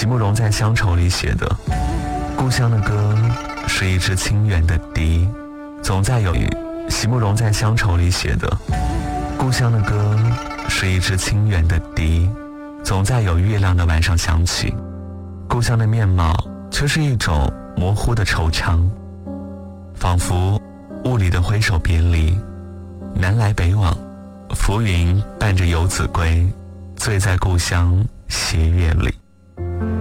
席慕容在乡愁里写的。故乡的歌是一支清远的笛，总在有席慕容在乡愁里写的。故乡的歌是一支清远的笛，总在有月亮的晚上响起。故乡的面貌却是一种模糊的惆怅，仿佛雾里的挥手别离，南来北往，浮云伴着游子归，醉在故乡斜月里。